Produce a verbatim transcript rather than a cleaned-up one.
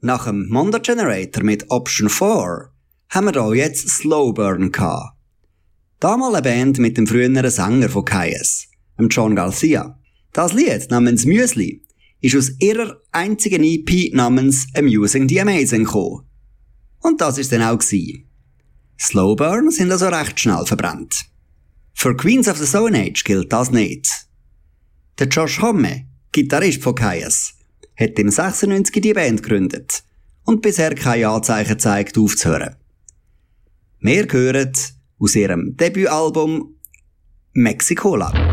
Nach dem Mondo Generator mit Option vier haben wir hier jetzt Slowburn gehabt. Damals eine Band mit dem früheren Sänger von Kyuss, dem John Garcia. Das Lied namens Müsli ist aus ihrer einzigen E P namens Amusing the Amazing gekommen. Und das ist dann auch gewesen. Slowburn sind also recht schnell verbrannt. Für Queens of the Stone Age gilt das nicht. Der Josh Homme, Gitarrist von Kyuss, hat im sechsundneunzig die Band gegründet und bisher keine Anzeichen gezeigt, aufzuhören. Wir hören aus ihrem Debütalbum Mexicola.